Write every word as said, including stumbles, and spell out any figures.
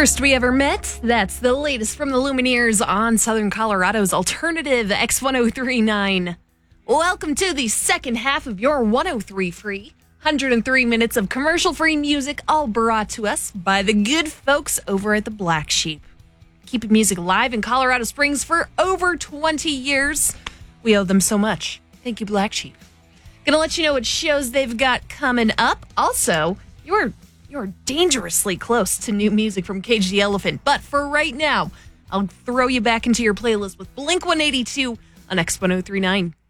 First we ever met, that's the latest from the Lumineers on Southern Colorado's alternative X ten thirty-nine. Welcome to the second half of your one oh three free, one hundred three minutes of commercial-free music, all brought to us by the good folks over at the Black Sheep. Keeping music alive in Colorado Springs for over twenty years. We owe them so much. Thank you, Black Sheep. Gonna let you know what shows they've got coming up. Also, you're you're dangerously close to new music from Cage the Elephant. But for right now, I'll throw you back into your playlist with Blink one eighty-two on X ten thirty-nine.